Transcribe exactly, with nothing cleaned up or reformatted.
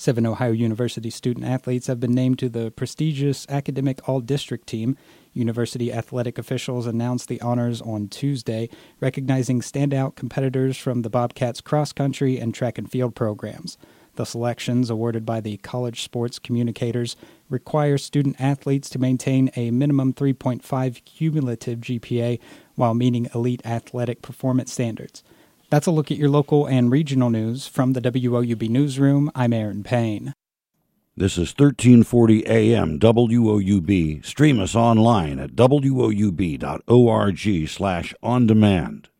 Seven Ohio University student-athletes have been named to the prestigious academic all-district team. University athletic officials announced the honors on Tuesday, recognizing standout competitors from the Bobcats cross-country and track and field programs. The selections, awarded by the College Sports Communicators, require student-athletes to maintain a minimum three point five cumulative G P A while meeting elite athletic performance standards. That's a look at your local and regional news. From the W O U B Newsroom, I'm Aaron Payne. This is thirteen forty A M W O U B. Stream us online at W O U B dot org slash on demand.